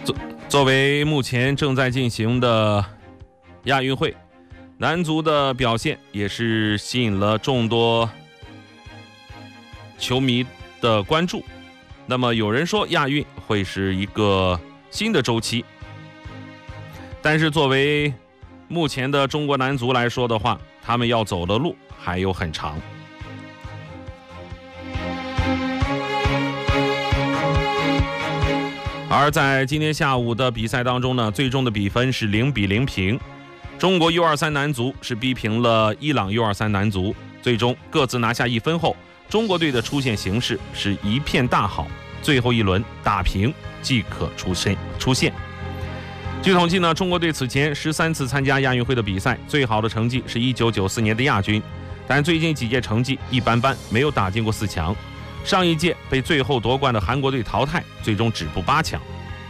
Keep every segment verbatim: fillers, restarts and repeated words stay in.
作作为目前正在进行的亚运会，男足的表现也是吸引了众多球迷的关注。那么有人说亚运会是一个新的周期，但是作为目前的中国男足来说的话，他们要走的路还有很长。而在今天下午的比赛当中呢，最终的比分是零比零平。中国 U 二三 男足是逼平了伊朗 U 二三 男足，最终各自拿下一分后，中国队的出线形势是一片大好，最后一轮打平即可出线。出线。据统计呢，中国队此前十三次参加亚运会的比赛，最好的成绩是一九九四年的亚军，但最近几届成绩一般般，没有打进过四强。上一届被最后夺冠的韩国队淘汰，最终止步八强。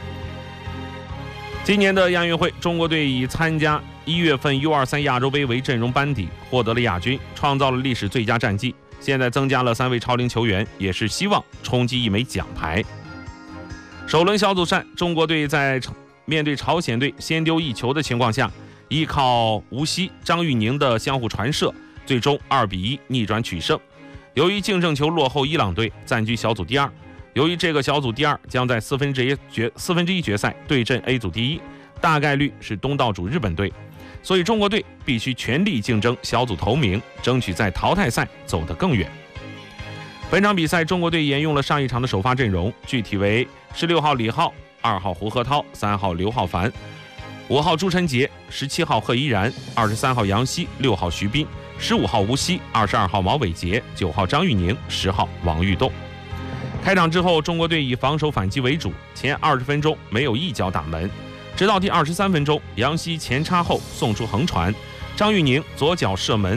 今年的亚运会，中国队以参加一月份 U 二三 亚洲杯为阵容班底，获得了亚军，创造了历史最佳战绩。现在增加了三位超龄球员，也是希望冲击一枚奖牌。首轮小组赛，中国队在面对朝鲜队先丢一球的情况下，依靠吴曦、张玉宁的相互传射，最终二比一逆转取胜。由于净胜球落后伊朗队，暂居小组第二。由于这个小组第二将在四分之一决四分之一决赛对阵 A 组第一，大概率是东道主日本队，所以中国队必须全力竞争小组头名，争取在淘汰赛走得更远。本场比赛，中国队沿用了上一场的首发阵容，具体为十六号李浩、二号胡鹤涛、三号刘浩凡、五号朱晨杰、十七号贺依然、二十三号杨希、六号徐斌、十五号吴曦、二十二号毛伟杰、九号张玉宁、十号王玉栋。开场之后，中国队以防守反击为主，前二十分钟没有一脚打门，直到第二十三分钟，杨希前插后送出横传，张玉宁左脚射门，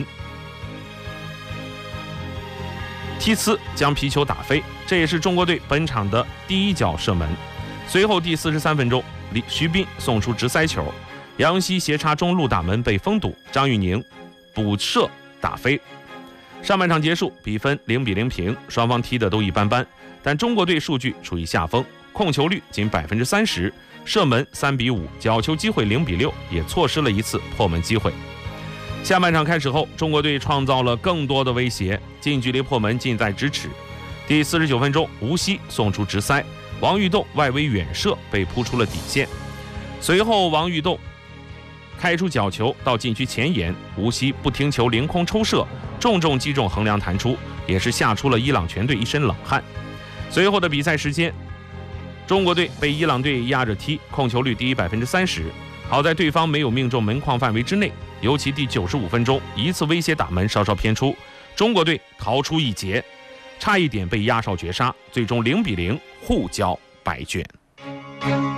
踢呲将皮球打飞，这也是中国队本场的第一脚射门。随后第四十三分钟，李徐斌送出直塞球，杨希斜插中路打门被封堵，张玉宁补射打飞。上半场结束，比分零比零平，双方踢得都一般般，但中国队数据处于下风，控球率仅百分之三十，射门三比五，角球机会零比六，也错失了一次破门机会。下半场开始后，中国队创造了更多的威胁，近距离破门近在咫尺。第四十九分钟，吴曦送出直塞，王玉栋外围远射被扑出了底线，随后王玉栋开出角球到禁区前沿，吴曦不停球凌空抽射，重重击中横梁弹出，也是吓出了伊朗全队一身冷汗。随后的比赛时间，中国队被伊朗队压着踢，控球率低百分之三十，好在对方没有命中门框范围之内，尤其第九十五分钟一次威胁打门稍稍偏出，中国队逃出一劫，差一点被压哨绝杀，最终零比零互交白卷。